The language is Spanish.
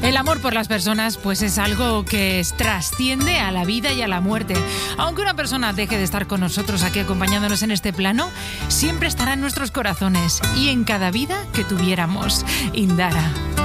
El amor por las personas pues es algo que trasciende a la vida y a la muerte. Aunque una persona deje de estar con nosotros aquí acompañándonos en este plano, siempre estará en nuestros corazones y en cada vida que tuviéramos. Indara.